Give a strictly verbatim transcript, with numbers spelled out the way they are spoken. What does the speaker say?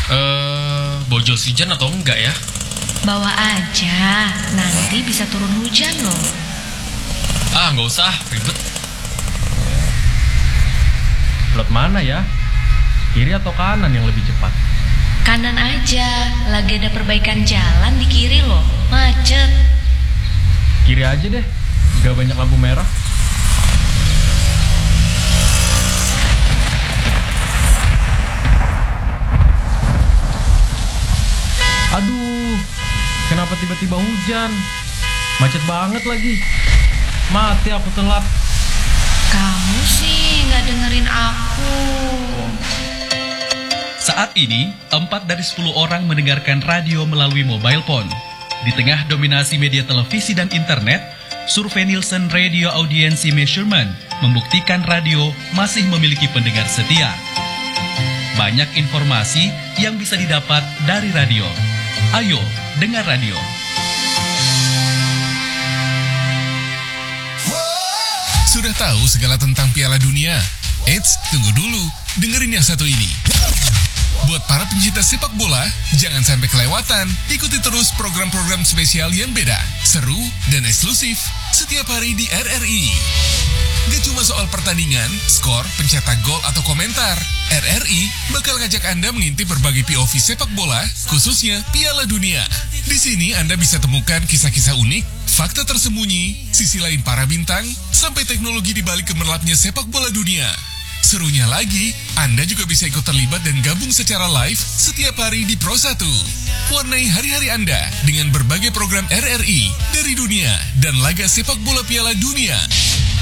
Eh, bawa jas hujan atau enggak ya? Bawa aja, nanti bisa turun hujan loh. Ah, nggak usah, ribet. Belot mana ya? Kiri atau kanan yang lebih cepat? Kanan aja, lagi ada perbaikan jalan di kiri loh, macet. Kiri aja deh, gak banyak lampu merah. Aduh, kenapa tiba-tiba hujan? Macet banget lagi. Mati aku telat. Kamu sih nggak dengerin aku. Saat ini, empat dari sepuluh orang mendengarkan radio melalui mobile phone. Di tengah dominasi media televisi dan internet, survei Nielsen Radio Audiency Measurement membuktikan radio masih memiliki pendengar setia. Banyak informasi yang bisa didapat dari radio. Ayo, dengar radio. Sudah tahu segala tentang Piala Dunia? Eits, tunggu dulu. Dengerin yang satu ini. Buat para pencinta sepak bola, jangan sampai kelewatan. Ikuti terus program-program spesial yang beda, seru, dan eksklusif setiap hari di R R I. Gak cuma soal pertandingan, skor, pencetak gol, atau komentar. R R I bakal ngajak Anda mengintip berbagai P O V sepak bola, khususnya Piala Dunia. Di sini Anda bisa temukan kisah-kisah unik, fakta tersembunyi, sisi lain para bintang, sampai teknologi di balik gemerlapnya sepak bola dunia. Serunya lagi, Anda juga bisa ikut terlibat dan gabung secara live setiap hari di Pro satu. Warnai hari-hari Anda dengan berbagai program R R I dari dunia dan laga sepak bola Piala Dunia.